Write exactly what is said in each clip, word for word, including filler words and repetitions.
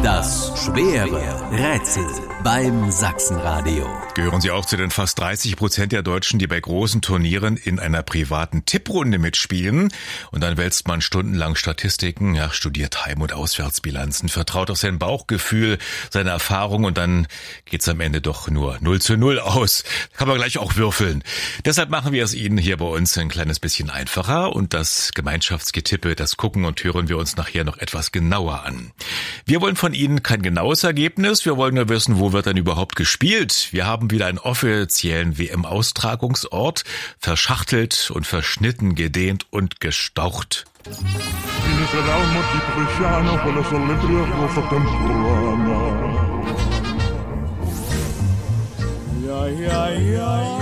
Das schwere Rätsel beim Sachsenradio. Gehören Sie auch zu den fast dreißig Prozent der Deutschen, die bei großen Turnieren in einer privaten Tipprunde mitspielen? Und dann wälzt man stundenlang Statistiken, ja, studiert Heim- und Auswärtsbilanzen, vertraut auf sein Bauchgefühl, seine Erfahrung und dann geht's am Ende doch nur null zu null aus. Kann man gleich auch würfeln. Deshalb machen wir es Ihnen hier bei uns ein kleines bisschen einfacher und das Gemeinschaftsgetippe, das gucken und hören wir uns nachher noch etwas genauer an. Wir wollen von Ihnen kein genaues Ergebnis, wir wollen nur wissen, wo wird denn überhaupt gespielt? Wir haben wieder einen offiziellen W M-Austragungsort, verschachtelt und verschnitten, gedehnt und gestaucht. Ja, ja, ja.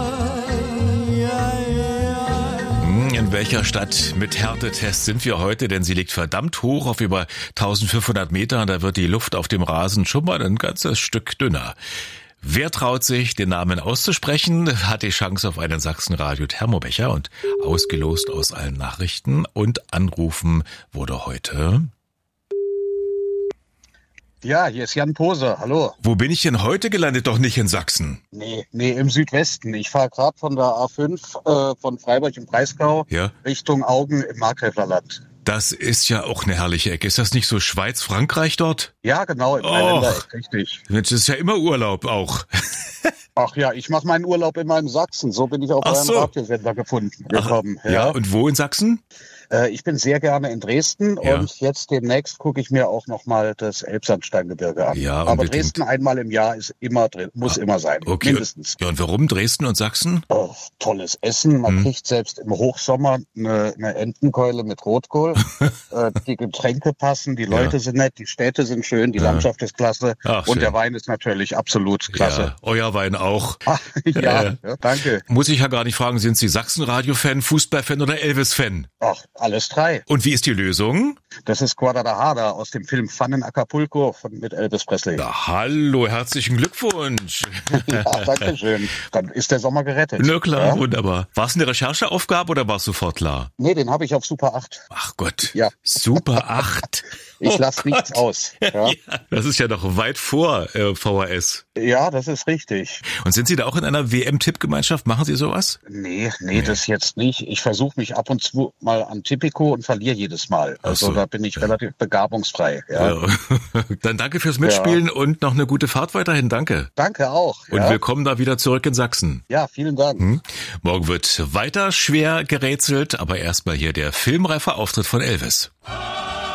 In welcher Stadt mit Härtetest sind wir heute? Denn sie liegt verdammt hoch auf über eintausendfünfhundert Meter. Da wird die Luft auf dem Rasen schon mal ein ganzes Stück dünner. Wer traut sich, den Namen auszusprechen, hat die Chance auf einen Sachsenradio-Thermobecher und ausgelost aus allen Nachrichten. Und anrufen wurde heute... Ja, hier ist Jan Pose, hallo. Wo bin ich denn heute gelandet? Doch nicht in Sachsen. Nee, nee, im Südwesten. Ich fahre gerade von der A fünf äh, von Freiburg im Breisgau ja. Richtung Augen im Markgräflerland. Das ist ja auch eine herrliche Ecke. Ist das nicht so Schweiz, Frankreich dort? Ja, genau, im Rheinländereck, richtig. Das ist ja immer Urlaub auch. Ach ja, ich mache meinen Urlaub immer in Sachsen. So bin ich auch bei einem so. Radiosender gefunden gekommen. Ach, ja. ja, und wo in Sachsen? Ich bin sehr gerne in Dresden ja. und jetzt demnächst gucke ich mir auch nochmal das Elbsandsteingebirge an. Ja, aber Dresden einmal im Jahr ist immer drin, muss ah, immer sein, okay. mindestens. Ja, und warum Dresden und Sachsen? Oh, tolles Essen. Man hm. kriegt selbst im Hochsommer eine, eine Entenkeule mit Rotkohl. äh, die Getränke passen, die Leute ja. sind nett, die Städte sind schön, die ja. Landschaft ist klasse Ach, und schön. Der Wein ist natürlich absolut klasse. Ja, euer Wein auch. Ach, ja, äh, ja, danke. Muss ich ja gar nicht fragen, sind Sie Sachsenradio-Fan, Fußballfan oder Elvis-Fan? Ach, alles drei. Und wie ist die Lösung? Das ist Guadalajara aus dem Film Fun in Acapulco von, mit Elvis Presley. Na, hallo, herzlichen Glückwunsch. Ja, danke schön. Dann ist der Sommer gerettet. Na klar, ja? Wunderbar. War es eine Rechercheaufgabe oder war es sofort klar? Nee, den habe ich auf Super acht. Ach Gott, ja. Super acht. Ich lasse nichts aus. Ja. Ja, das ist ja noch weit vor äh, V H S. Ja, das ist richtig. Und sind Sie da auch in einer W M-Tippgemeinschaft? Machen Sie sowas? Nee, nee, nee. das jetzt nicht. Ich versuche mich ab und zu mal an Tipico und verliere jedes Mal. Also so. Da bin ich ja. relativ begabungsfrei. Ja. Ja. Dann danke fürs Mitspielen ja. und noch eine gute Fahrt weiterhin. Danke. Danke auch. Und ja. willkommen da wieder zurück in Sachsen. Ja, vielen Dank. Hm. Morgen wird weiter schwer gerätselt, aber erstmal hier der filmreife Auftritt von Elvis.